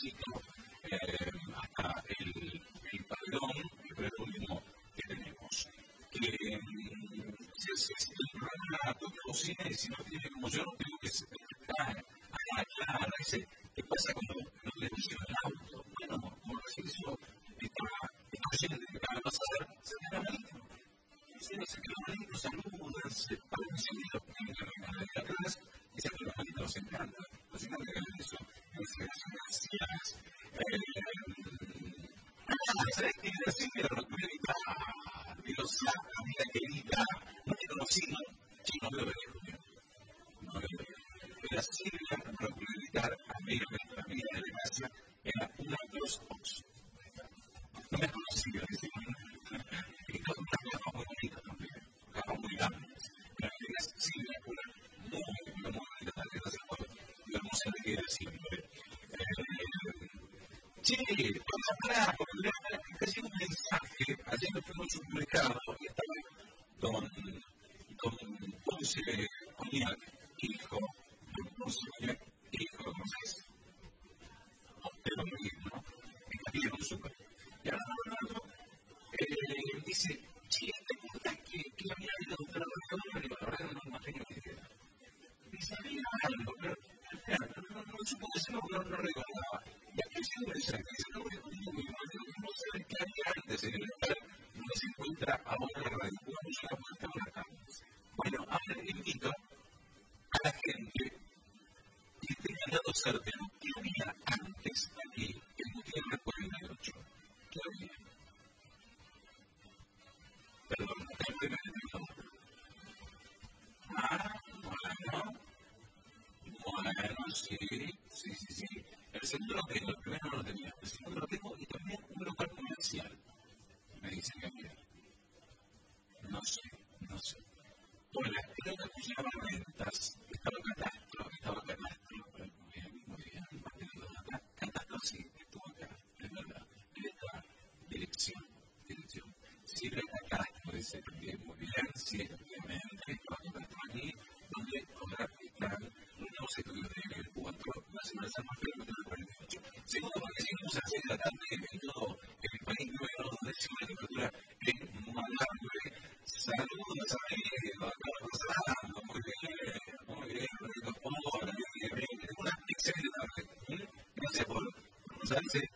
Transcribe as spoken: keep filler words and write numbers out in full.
Cito eh, hasta el, el padrón, que es el último que tenemos. Que um, si es el programa de cocina y si no tiene como yo, no tengo que ser acá, acá, dice, ¿qué pasa cuando no le funciona el auto? Bueno, como recién eso, esta oyente que acaba de pasar, se queda malito. Se queda malito, saludan, se paran enseguida, ponen la cara de atrás, y se queda malito, nos encanta. Nos encanta que hagan eso. Gracias. ¿Sabes qué? Así que la República, Dios, amiga querida, no te conocí, ¿no? Sí, no veo venir, no veo venir. Pero Silvia, República, amiga nuestra amiga de la casa, era una de los dos. No me conocí, yo decía, y con una caja muy bonita también, caja muy grande. Pero es Silvia, una muy, muy, muy bonita también, gracias por la hermosa que era siempre. Sí, vamos a parar, porque casi un mensaje, ayer me fui a un supermercado y estaba don, don Ponce Cognac, hijo, don Ponce Cognac, hijo, ¿cómo se dice? Pero muy bien, ¿no? Está aquí en un super. Y ahora Ronaldo eh, dice, sí, ¿te acuerdas que, que había ido a buscar a la y ahora no me imagino que era? Dice, había algo, pero no, no supo decirlo, no lo recordaba. Y aquí siempre dice, dice, no, no sabe qué había antes en el lugar donde se encuentra ahora la radio. Una música puesta en la cama. Bueno, ahora invito a la gente que tenga datos certeros. ¿Qué había antes aquí en Gutiérrez cuarenta y ocho? ¿Qué había? Perdón, acá estoy metiendo. Ah, bueno. Bueno, sí, sí, sí, sí. El segundo lo tengo, el primero no lo tenía. El segundo lo tengo y también un local comercial. Me dicen que había. No sé, no sé. Bueno, creo que funcionaba rentas. Estaba catastro, estaba catastro. Muy bien, muy bien. Catastro sí, estuvo acá, es verdad. En esta dirección, dirección. Sí, era catastro, dice también muy bien. Sí, obviamente. Estaba catastro allí, donde cobrar están los nuevos estudios de nivel cuatro nacionales al más frío de cuarenta y ocho. Segundo, porque si vamos a hacer la tarde en todo el país, nueve donde se la temperatura es malable. Saludos, amigos, acá pasando, muy bien, muy bien, muy bien, hola, muy bien, una excelente tarde. Gracias por conocerse